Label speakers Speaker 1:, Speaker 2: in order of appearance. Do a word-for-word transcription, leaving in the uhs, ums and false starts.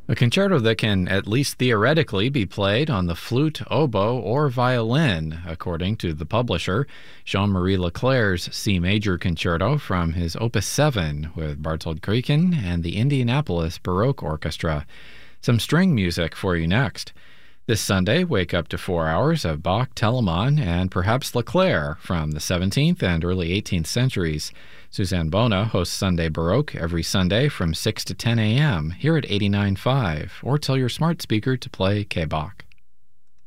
Speaker 1: A concerto that can at least theoretically be played on the flute, oboe, or violin, according to the publisher, Jean-Marie Leclerc's C Major Concerto from his Opus seven with Bartold Krieken and the Indianapolis Baroque Orchestra. Some string music for you next. This Sunday, wake up to four hours of Bach, Telemann, and perhaps Leclerc from the seventeenth and early eighteenth centuries. Suzanne Bona hosts Sunday Baroque every Sunday from six to ten a.m. here at eighty-nine point five, or tell your smart speaker to play K-Bach.